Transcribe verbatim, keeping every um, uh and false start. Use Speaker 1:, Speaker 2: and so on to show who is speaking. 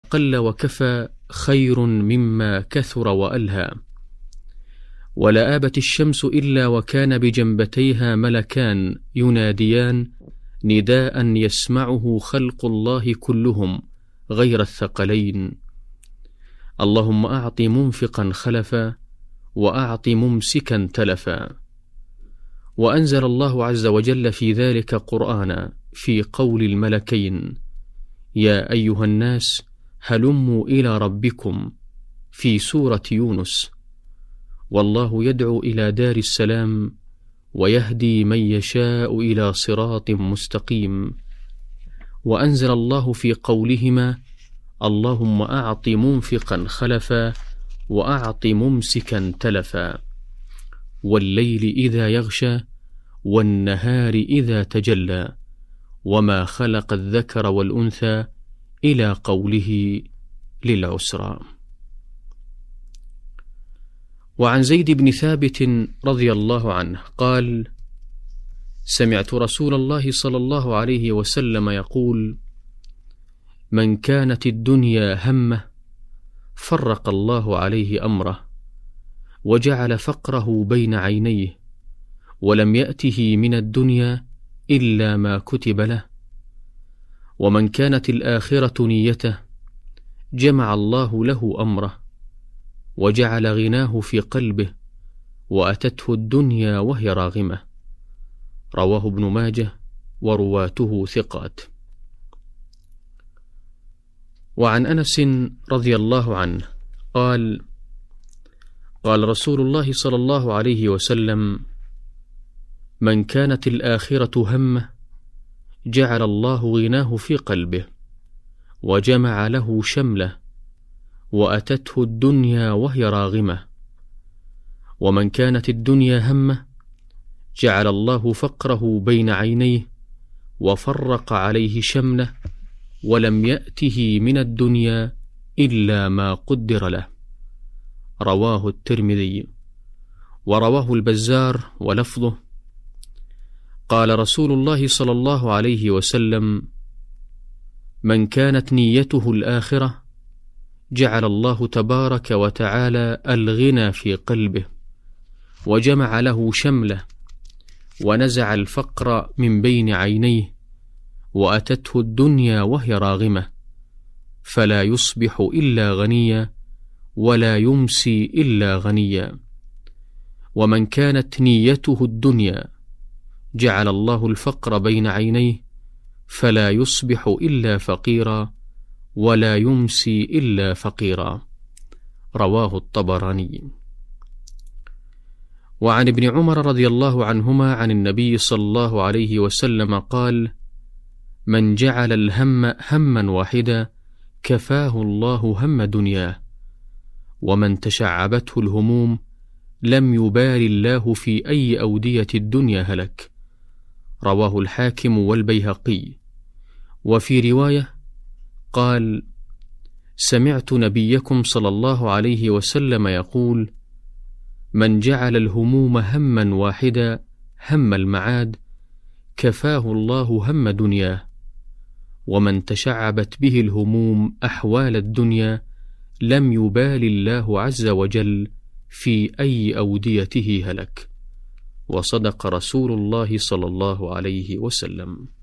Speaker 1: قل وكفى خير مما كثر وألهى. ولا آبت الشمس إلا وكان بجنبتيها ملكان يناديان نداء يسمعه خلق الله كلهم غير الثقلين: اللهم أعط منفقا خلفا وأعط ممسكا تلفا. وأنزل الله عز وجل في ذلك قرآنا في قول الملكين: يا أيها الناس هلموا إلى ربكم، في سورة يونس. والله يدعو إلى دار السلام ويهدي من يشاء إلى صراط مستقيم. وأنزل الله في قولهما: اللهم أعط منفقا خلفا وأعط ممسكا تلفا. والليل إذا يغشى والنهار إذا تجلى وما خلق الذكر والأنثى إلى قوله للعسرى. وعن زيد بن ثابت رضي الله عنه قال: سمعت رسول الله صلى الله عليه وسلم يقول: من كانت الدنيا همه فرق الله عليه أمره وجعل فقره بين عينيه ولم يأته من الدنيا إلا ما كتب له. ومن كانت الآخرة نيته جمع الله له أمره وجعل غناه في قلبه وأتته الدنيا وهي راغمة. رواه ابن ماجه ورواته ثقات. وعن أنس رضي الله عنه قال: قال رسول الله صلى الله عليه وسلم: من كانت الآخرة همه جعل الله غناه في قلبه وجمع له شمله وأتته الدنيا وهي راغمة. ومن كانت الدنيا همه جعل الله فقره بين عينيه وفرق عليه شمله ولم يأته من الدنيا إلا ما قدر له. رواه الترمذي. ورواه البزار ولفظه: قال رسول الله صلى الله عليه وسلم: من كانت نيته الآخرة جعل الله تبارك وتعالى الغنى في قلبه وجمع له شمله ونزع الفقر من بين عينيه وأتته الدنيا وهي راغمة، فلا يصبح إلا غنيا ولا يمسي إلا غنيا. ومن كانت نيته الدنيا جعل الله الفقر بين عينيه فلا يصبح إلا فقيرا ولا يمسي إلا فقيرا. رواه الطبراني. وعن ابن عمر رضي الله عنهما عن النبي صلى الله عليه وسلم قال: من جعل الهم هما واحدا كفاه الله هم دنياه، ومن تشعبته الهموم لم يبال الله في أي أودية الدنيا هلك. رواه الحاكم والبيهقي. وفي رواية قال: سمعت نبيكم صلى الله عليه وسلم يقول: من جعل الهموم هما واحدا هم المعاد كفاه الله هم دنياه، ومن تشعبت به الهموم أحوال الدنيا لم يبال الله عز وجل في أي أوديته هلك. وصدق رسول الله صلى الله عليه وسلم.